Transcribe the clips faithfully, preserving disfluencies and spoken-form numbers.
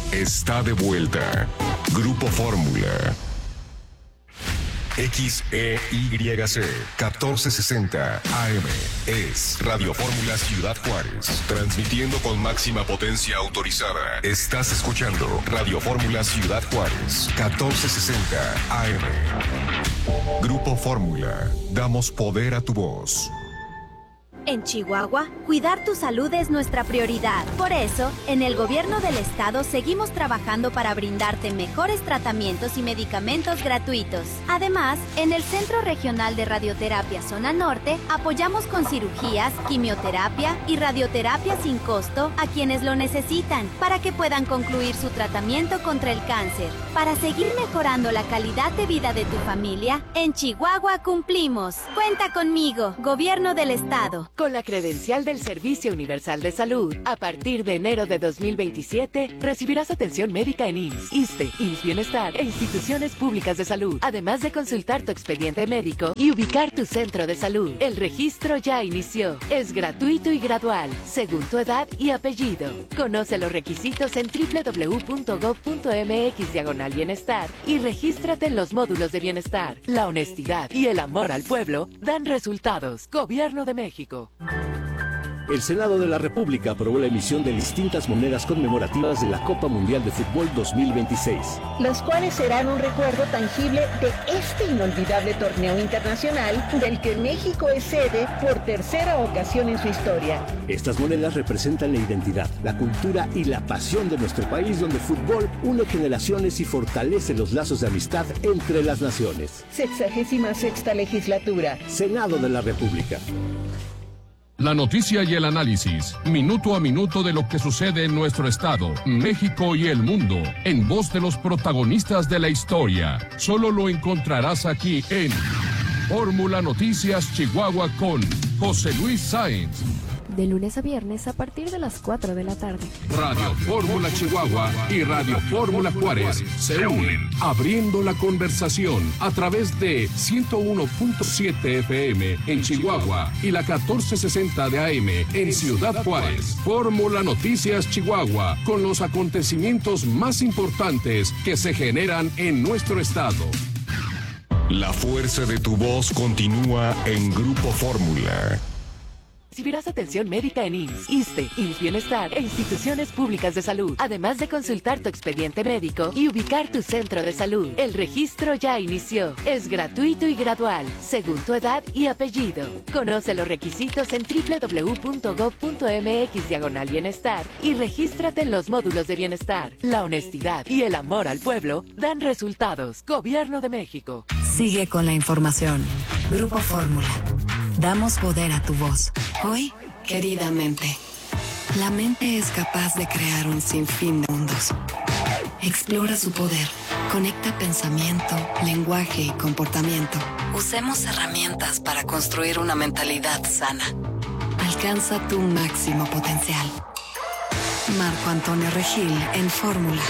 está de vuelta. Grupo Fórmula. X E Y C catorce sesenta A M es Radio Fórmula Ciudad Juárez, transmitiendo con máxima potencia autorizada. Estás escuchando Radio Fórmula Ciudad Juárez, catorce sesenta A M. Grupo Fórmula, damos poder a tu voz. En Chihuahua, cuidar tu salud es nuestra prioridad. Por eso, en el gobierno del estado seguimos trabajando para brindarte mejores tratamientos y medicamentos gratuitos. Además, en el Centro Regional de Radioterapia Zona Norte, apoyamos con cirugías, quimioterapia y radioterapia sin costo a quienes lo necesitan para que puedan concluir su tratamiento contra el cáncer. Para seguir mejorando la calidad de vida de tu familia, en Chihuahua cumplimos. Cuenta conmigo, Gobierno del Estado. Con la credencial del Servicio Universal de Salud, a partir de enero de dos mil veintisiete, recibirás atención médica en I M S S, ISSSTE, I M S S Bienestar e instituciones públicas de salud, además de consultar tu expediente médico y ubicar tu centro de salud. El registro ya inició. Es gratuito y gradual, según tu edad y apellido. Conoce los requisitos en doble u doble u doble u punto gob punto eme equis diagonal bienestar y regístrate en los módulos de bienestar. La honestidad y el amor al pueblo dan resultados. Gobierno de México. El Senado de la República aprobó la emisión de distintas monedas conmemorativas de la Copa Mundial de Fútbol dos mil veintiséis. Las cuales serán un recuerdo tangible de este inolvidable torneo internacional del que México es sede por tercera ocasión en su historia. Estas monedas representan la identidad, la cultura y la pasión de nuestro país, donde el fútbol une generaciones y fortalece los lazos de amistad entre las naciones. Sexagésima sexta legislatura. Senado de la República. La noticia y el análisis, minuto a minuto de lo que sucede en nuestro estado, México y el mundo, en voz de los protagonistas de la historia. Solo lo encontrarás aquí en Fórmula Noticias Chihuahua con José Luis Sáenz. De lunes a viernes a partir de las cuatro de la tarde. Radio Fórmula Chihuahua y Radio Fórmula Juárez se unen, abriendo la conversación a través de ciento uno punto siete F M en Chihuahua y la catorce sesenta de A M en Ciudad Juárez. Fórmula Noticias Chihuahua, con los acontecimientos más importantes que se generan en nuestro estado. La fuerza de tu voz continúa en Grupo Fórmula. Recibirás atención médica en I M S S, ISSSTE, I M S S Bienestar e instituciones públicas de salud, además de consultar tu expediente médico y ubicar tu centro de salud. El registro ya inició. Es gratuito y gradual, según tu edad y apellido. Conoce los requisitos en doble u doble u doble u punto gob punto eme equis diagonal bienestar y regístrate en los módulos de bienestar. La honestidad y el amor al pueblo dan resultados. Gobierno de México. Sigue con la información. Grupo Fórmula. Damos poder a tu voz. Hoy, querida mente, la mente es capaz de crear un sinfín de mundos. Explora su poder. Conecta pensamiento, lenguaje y comportamiento. Usemos herramientas para construir una mentalidad sana. Alcanza tu máximo potencial. Marco Antonio Regil en Fórmula.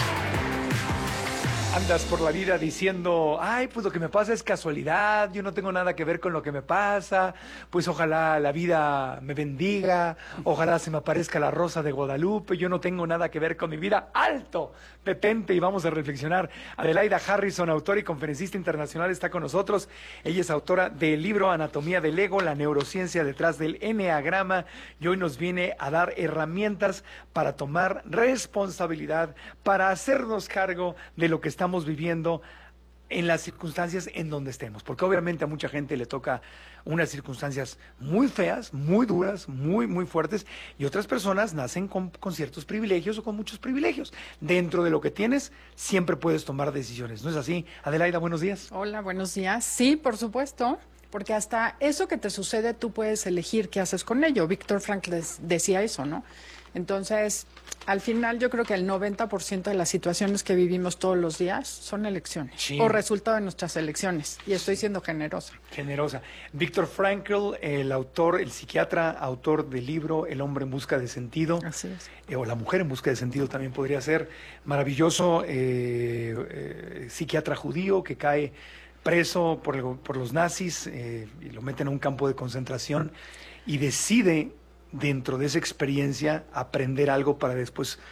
Andas por la vida diciendo, ay, pues lo que me pasa es casualidad, yo no tengo nada que ver con lo que me pasa, pues ojalá la vida me bendiga, ojalá se me aparezca la rosa de Guadalupe, yo no tengo nada que ver con mi vida. ¡Alto! Detente y vamos a reflexionar. Adelaida Harrison, autora y conferencista internacional, está con nosotros. Ella es autora del libro Anatomía del Ego, la neurociencia detrás del eneagrama, y hoy nos viene a dar herramientas para tomar responsabilidad, para hacernos cargo de lo que estamos viviendo en las circunstancias en donde estemos, porque obviamente a mucha gente le toca unas circunstancias muy feas, muy duras, muy, muy fuertes, y otras personas nacen con, con ciertos privilegios o con muchos privilegios. Dentro de lo que tienes, siempre puedes tomar decisiones, ¿no es así? Adelaida, buenos días. Hola, buenos días. Sí, por supuesto, porque hasta eso que te sucede, tú puedes elegir qué haces con ello. Víctor Frankl decía eso, ¿no? Entonces, al final yo creo que el noventa por ciento de las situaciones que vivimos todos los días son elecciones, sí, o resultado de nuestras elecciones, y estoy siendo generosa. Generosa. Víctor Frankl, el autor, el psiquiatra, autor del libro El hombre en busca de sentido. Así es. Eh, o La mujer en busca de sentido también podría ser. Maravilloso eh, eh, psiquiatra judío que cae preso por, el, por los nazis eh, y lo meten a un campo de concentración y decide, dentro de esa experiencia, aprender algo para después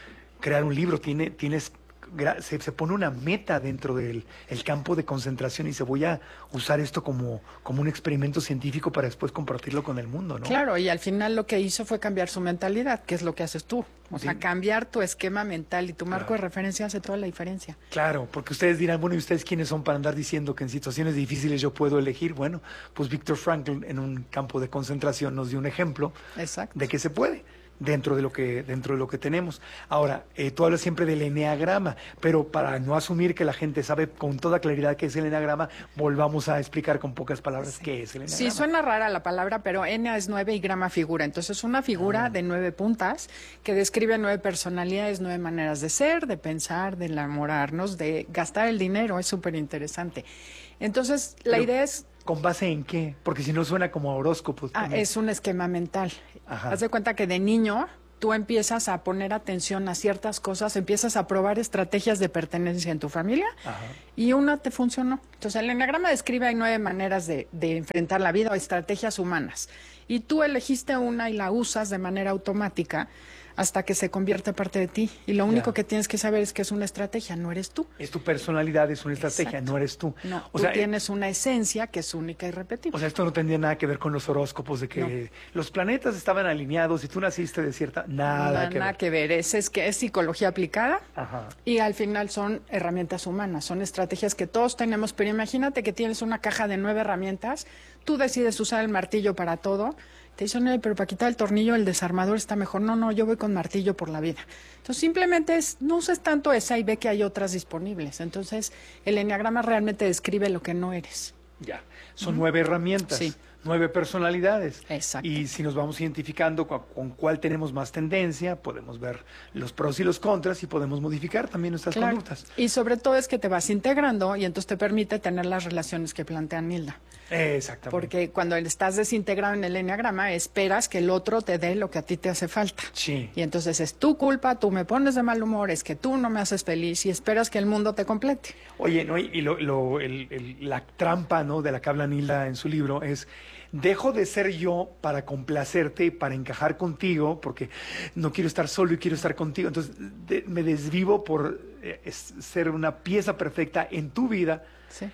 crear un libro, tiene, tienes... Se, se pone una meta dentro del el campo de concentración y se voy a usar esto como, como un experimento científico para después compartirlo con el mundo, ¿no? Claro, y al final lo que hizo fue cambiar su mentalidad, que es lo que haces tú. O sí. sea, cambiar tu esquema mental y tu marco claro. de referencia hace toda la diferencia. Claro, porque ustedes dirán, bueno, ¿y ustedes quiénes son para andar diciendo que en situaciones difíciles yo puedo elegir? Bueno, pues Víctor Frankl en un campo de concentración nos dio un ejemplo Exacto. de que se puede. Dentro de lo que dentro de lo que tenemos. Ahora, eh, tú hablas siempre del eneagrama, pero para no asumir que la gente sabe con toda claridad qué es el eneagrama, volvamos a explicar con pocas palabras sí. qué es el eneagrama. Sí, suena rara la palabra, pero ena es nueve y grama figura. Entonces, es una figura ah. de nueve puntas que describe nueve personalidades, nueve maneras de ser, de pensar, de enamorarnos, de gastar el dinero. Es súper interesante. Entonces, la pero, idea es... ¿Con base en qué? Porque si no suena como a horóscopos. Ah, es un esquema mental. Ajá. Haz de cuenta que de niño tú empiezas a poner atención a ciertas cosas, empiezas a probar estrategias de pertenencia en tu familia Ajá. y una te funcionó. Entonces, el eneagrama describe hay nueve maneras de, de enfrentar la vida o estrategias humanas. Y tú elegiste una y la usas de manera automática hasta que se convierte parte de ti. Y lo único ya. que tienes que saber es que es una estrategia, no eres tú. Es tu personalidad, es una estrategia, Exacto. no eres tú. No, o tú sea, tienes una esencia que es única y repetible. O sea, esto no tendría nada que ver con los horóscopos, de que no. los planetas estaban alineados y tú naciste de cierta... Nada, nada que nada ver. que ver. Es, es que es psicología aplicada Ajá. y al final son herramientas humanas, son estrategias que todos tenemos. Pero imagínate que tienes una caja de nueve herramientas, tú decides usar el martillo para todo. Te dicen, no, pero para quitar el tornillo el desarmador está mejor. No, no, yo voy con martillo por la vida. Entonces, simplemente es, no uses tanto esa y ve que hay otras disponibles. Entonces, el eneagrama realmente describe lo que no eres. Ya, son uh-huh. nueve herramientas. Sí. Nueve personalidades. Exacto. Y si nos vamos identificando con, con cuál tenemos más tendencia, podemos ver los pros y los contras y podemos modificar también nuestras claro. conductas. Y sobre todo es que te vas integrando y entonces te permite tener las relaciones que plantea Nilda. Exactamente. Porque cuando estás desintegrado en el eneagrama, esperas que el otro te dé lo que a ti te hace falta. Sí. Y entonces es tu culpa, tú me pones de mal humor, es que tú no me haces feliz y esperas que el mundo te complete. Oye, no, y lo, lo, el, el, la trampa, ¿no?, de la que habla Nilda en su libro es... Dejo de ser yo para complacerte y para encajar contigo, porque no quiero estar solo y quiero estar contigo. Entonces de, me desvivo por eh, ser una pieza perfecta en tu vida sí.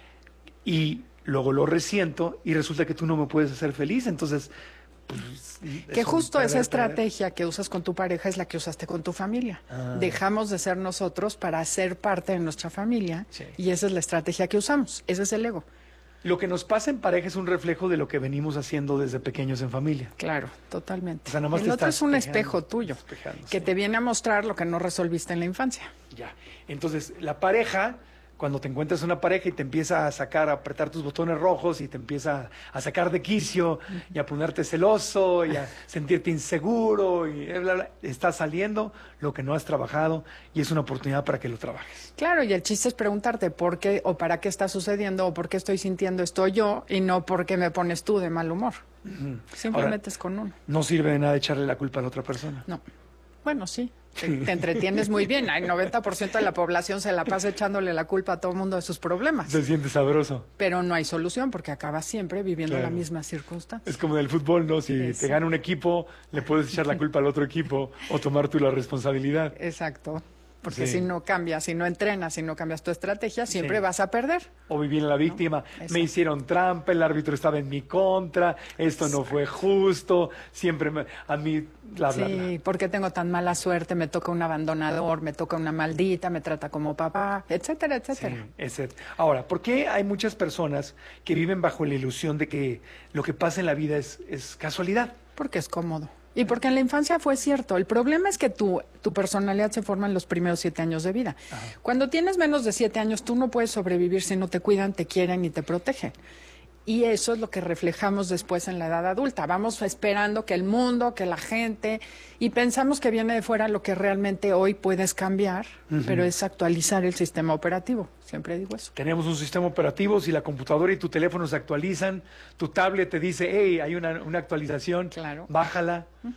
y luego lo resiento y resulta que tú no me puedes hacer feliz. Entonces, pues, que justo esa estrategia que usas con tu pareja es la que usaste con tu familia. Ah. Dejamos de ser nosotros para ser parte de nuestra familia sí. y esa es la estrategia que usamos. Ese es el ego. Lo que nos pasa en pareja es un reflejo de lo que venimos haciendo desde pequeños en familia. Claro, totalmente. O sea, nada más el te otro estás es un despejando, espejo tuyo que sí. te viene a mostrar lo que no resolviste en la infancia. Ya. Entonces, la pareja, cuando te encuentras una pareja y te empieza a sacar, a apretar tus botones rojos y te empieza a sacar de quicio y a ponerte celoso y a sentirte inseguro y bla, bla, está saliendo lo que no has trabajado y es una oportunidad para que lo trabajes. Claro, y el chiste es preguntarte por qué o para qué está sucediendo o por qué estoy sintiendo esto yo y no por qué me pones tú de mal humor. Uh-huh. Simplemente es con uno. No sirve de nada echarle la culpa a la otra persona. No. Bueno, sí. Te, te entretienes muy bien. El noventa por ciento de la población se la pasa echándole la culpa a todo el mundo de sus problemas. Se siente sabroso. Pero no hay solución porque acabas siempre viviendo claro. la misma circunstancia. Es como del fútbol, ¿no? Si Exacto. te gana un equipo, le puedes echar la culpa al otro equipo o tomar tú la responsabilidad. Exacto. Porque sí. si no cambias, si no entrenas, si no cambias tu estrategia, siempre sí. vas a perder. O vivir en la víctima. No, me hicieron trampa, el árbitro estaba en mi contra, esto Exacto. no fue justo, siempre me, a mí, bla, bla, sí, bla. Sí, ¿por qué tengo tan mala suerte? Me toca un abandonador, me toca una maldita, me trata como papá, etcétera, etcétera. Sí, etcétera. Ahora, ¿por qué hay muchas personas que viven bajo la ilusión de que lo que pasa en la vida es, es casualidad? Porque es cómodo. Y porque en la infancia fue cierto. El problema es que tu, tu personalidad se forma en los primeros siete años de vida. Ajá. Cuando tienes menos de siete años, tú no puedes sobrevivir si no te cuidan, te quieren y te protegen. Y eso es lo que reflejamos después en la edad adulta. Vamos esperando que el mundo, que la gente, y pensamos que viene de fuera lo que realmente hoy puedes cambiar, uh-huh. pero es actualizar el sistema operativo. Siempre digo eso. Tenemos un sistema operativo, si la computadora y tu teléfono se actualizan, tu tablet te dice, hey, hay una, una actualización, claro. bájala. Uh-huh.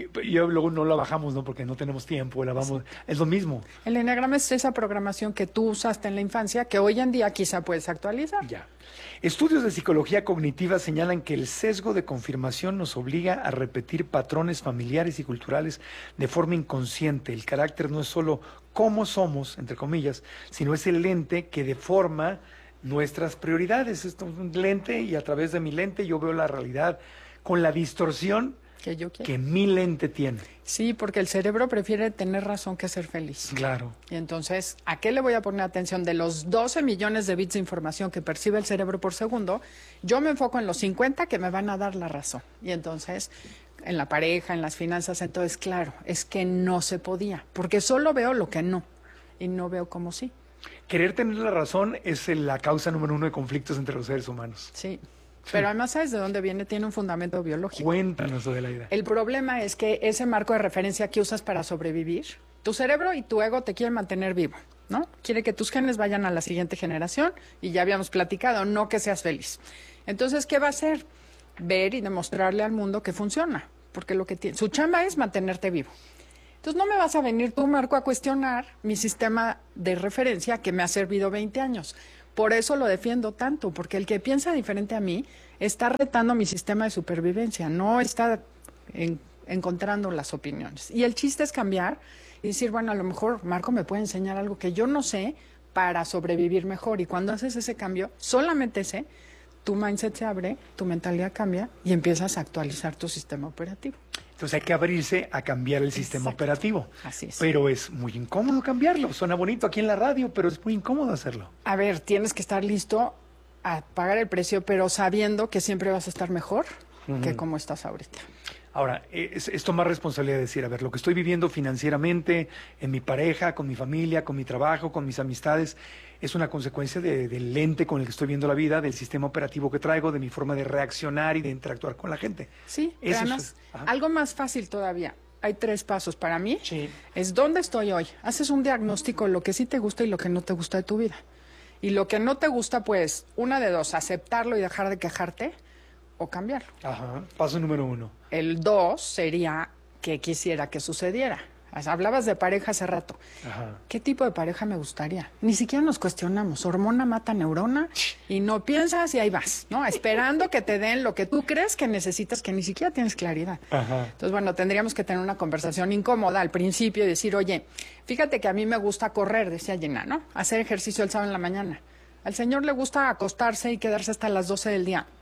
y, y luego no la bajamos, ¿no? Porque no tenemos tiempo, la vamos, sí. Es lo mismo. El eneagrama es esa programación que tú usaste en la infancia, que hoy en día quizá puedes actualizar. Ya. Estudios de psicología cognitiva señalan que el sesgo de confirmación nos obliga a repetir patrones familiares y culturales de forma inconsciente. El carácter no es solo cómo somos, entre comillas, sino es el lente que deforma nuestras prioridades. Esto es un lente y a través de mi lente yo veo la realidad con la distorsión que, yo quiero. que mi lente tiene. Sí, porque el cerebro prefiere tener razón que ser feliz. Claro. Y entonces, ¿a qué le voy a poner atención? De los doce millones de bits de información que percibe el cerebro por segundo, yo me enfoco en los cincuenta que me van a dar la razón. Y entonces, en la pareja, en las finanzas, entonces, claro, es que no se podía, porque solo veo lo que no, y no veo como sí. Querer tener la razón es la causa número uno de conflictos entre los seres humanos. Sí. Pero además, ¿sabes de dónde viene? Tiene un fundamento biológico. Cuéntanos, Adelaida. El problema es que ese marco de referencia que usas para sobrevivir, tu cerebro y tu ego te quieren mantener vivo, ¿no? Quiere que tus genes vayan a la siguiente generación y ya habíamos platicado, no que seas feliz. Entonces, ¿qué va a hacer? Ver y demostrarle al mundo que funciona, porque lo que tiene, su chamba es mantenerte vivo. Entonces, no me vas a venir tú, Marco, a cuestionar mi sistema de referencia que me ha servido veinte años. Por eso lo defiendo tanto, porque el que piensa diferente a mí está retando mi sistema de supervivencia, no está en, encontrando las opiniones. Y el chiste es cambiar y decir, bueno, a lo mejor Marco me puede enseñar algo que yo no sé para sobrevivir mejor. Y cuando haces ese cambio, solamente ese, tu mindset se abre, tu mentalidad cambia y empiezas a actualizar tu sistema operativo. Entonces hay que abrirse a cambiar el sistema Exacto. operativo. Así es. Pero es muy incómodo cambiarlo. Suena bonito aquí en la radio, pero es muy incómodo hacerlo. A ver, tienes que estar listo a pagar el precio, pero sabiendo que siempre vas a estar mejor uh-huh. que como estás ahorita. Ahora, es, es tomar responsabilidad de decir, a ver, lo que estoy viviendo financieramente, en mi pareja, con mi familia, con mi trabajo, con mis amistades, es una consecuencia de, del lente con el que estoy viendo la vida, del sistema operativo que traigo, de mi forma de reaccionar y de interactuar con la gente. Sí, Eso además, es, algo más fácil todavía. Hay tres pasos para mí. Sí. Es dónde estoy hoy. Haces un diagnóstico de lo que sí te gusta y lo que no te gusta de tu vida. Y lo que no te gusta, pues, una de dos, aceptarlo y dejar de quejarte o cambiarlo. Ajá, paso número uno. El dos sería que quisiera que sucediera. Hablabas de pareja hace rato. Ajá. ¿Qué tipo de pareja me gustaría? Ni siquiera nos cuestionamos. Hormona mata neurona y no piensas y ahí vas, ¿no? Esperando que te den lo que tú crees que necesitas, que ni siquiera tienes claridad. Ajá. Entonces, bueno, tendríamos que tener una conversación incómoda al principio y decir, oye, fíjate que a mí me gusta correr, decía Jenna, ¿no? Hacer ejercicio el sábado en la mañana. Al señor le gusta acostarse y quedarse hasta las doce del día.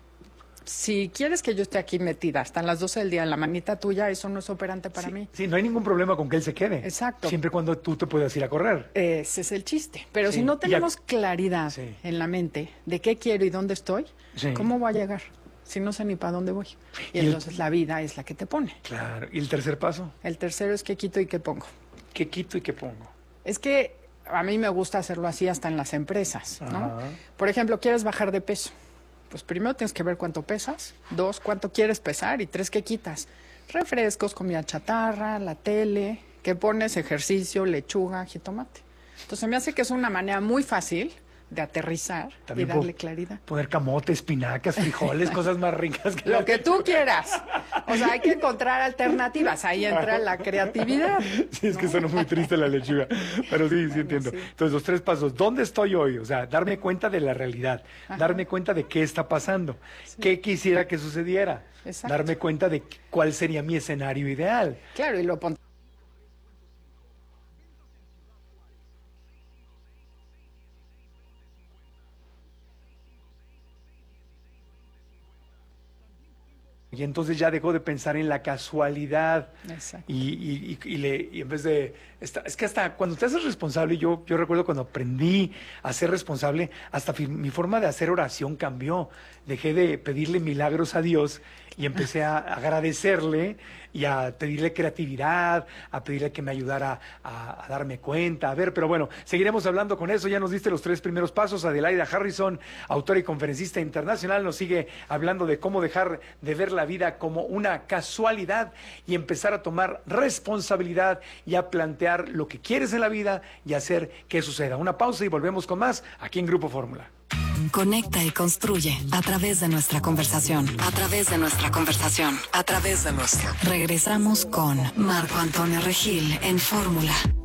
Si quieres que yo esté aquí metida hasta las doce del día en la manita tuya, eso no es operante para sí, mí. Sí, no hay ningún problema con que él se quede. Exacto. Siempre y cuando tú te puedas ir a correr. Ese es el chiste. Pero sí, si no tenemos ya... claridad sí. en la mente de qué quiero y dónde estoy, sí. ¿cómo voy a llegar? Si no sé ni para dónde voy. Y, y entonces el... la vida es la que te pone. Claro. ¿Y el tercer paso? El tercero es qué quito y qué pongo. ¿Qué quito y qué pongo? Es que a mí me gusta hacerlo así hasta en las empresas, ¿no? Ajá. Por ejemplo, ¿quieres bajar de peso? Pues primero tienes que ver cuánto pesas, dos, cuánto quieres pesar y tres, qué quitas. Refrescos, comida chatarra, la tele, qué pones, ejercicio, lechuga, jitomate. Entonces me hace que es una manera muy fácil de aterrizar también y darle claridad. Poner camote, espinacas, frijoles, cosas más ricas. Que Lo que tú quieras. O sea, hay que encontrar alternativas. Ahí entra la creatividad. Sí, es que suena muy triste la lechuga. Pero sí, sí entiendo. Sí. Entonces, los tres pasos. ¿Dónde estoy hoy? O sea, darme cuenta de la realidad. Ajá. Darme cuenta de qué está pasando. Sí. ¿Qué quisiera que sucediera? Exacto. Darme cuenta de cuál sería mi escenario ideal. Claro, y lo pon- Y entonces ya dejó de pensar en la casualidad. Exacto. Y, y, y, y, le, y en vez de... Esta, es que hasta cuando te haces responsable, yo, yo recuerdo cuando aprendí a ser responsable, hasta fi, mi forma de hacer oración cambió. Dejé de pedirle milagros a Dios y empecé a agradecerle y a pedirle creatividad, a pedirle que me ayudara a, a darme cuenta. A ver, pero bueno, seguiremos hablando con eso. Ya nos diste los tres primeros pasos. Adelaida Harrison, autora y conferencista internacional, nos sigue hablando de cómo dejar de ver la vida como una casualidad y empezar a tomar responsabilidad y a plantear lo que quieres en la vida y hacer que suceda. Una pausa y volvemos con más aquí en Grupo Fórmula. Conecta y construye a través de nuestra conversación. A través de nuestra conversación. A través de nuestra. Regresamos con Marco Antonio Regil en Fórmula.